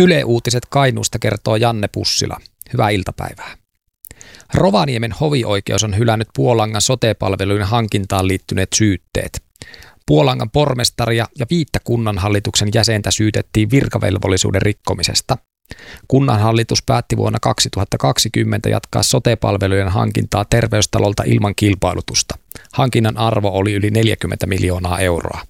Yle Uutiset Kainuusta kertoo Janne Pussila. Hyvää iltapäivää. Rovaniemen hovioikeus on hylännyt Puolangan sote-palveluiden hankintaan liittyneet syytteet. Puolangan pormestaria ja 5 kunnanhallituksen jäsentä syytettiin virkavelvollisuuden rikkomisesta. Kunnanhallitus päätti vuonna 2020 jatkaa sote-palvelujen hankintaa Terveystalolta ilman kilpailutusta. Hankinnan arvo oli yli 40 miljoonaa euroa.